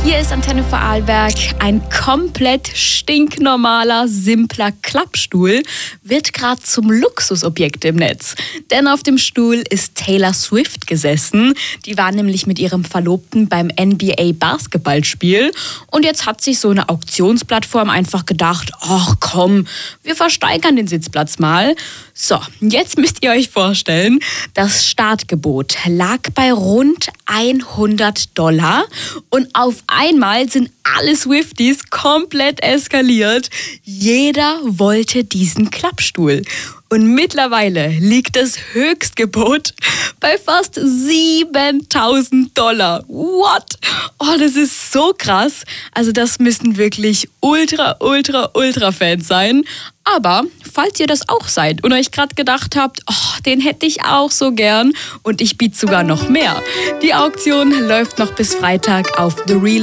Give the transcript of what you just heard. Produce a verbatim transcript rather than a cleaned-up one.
Hier ist Antenne Vorarlberg. Ein komplett stinknormaler, simpler Klappstuhl wird gerade zum Luxusobjekt im Netz. Denn auf dem Stuhl ist Taylor Swift gesessen. Die war nämlich mit ihrem Verlobten beim N B A-Basketballspiel. Und jetzt hat sich so eine Auktionsplattform einfach gedacht, ach komm, wir versteigern den Sitzplatz mal. So, jetzt müsst ihr euch vorstellen, das Startgebot lag bei rund hundert Dollar und auf einmal sind alle Swifties komplett eskaliert. Jeder wollte diesen Klappstuhl. Und mittlerweile liegt das Höchstgebot bei fast siebentausend Dollar. What? Oh, das ist so krass. Also das müssen wirklich ultra, ultra, ultra Fans sein. Aber falls ihr das auch seid und euch gerade gedacht habt, oh, den hätte ich auch so gern und ich biete sogar noch mehr. Die Auktion läuft noch bis Freitag auf The Real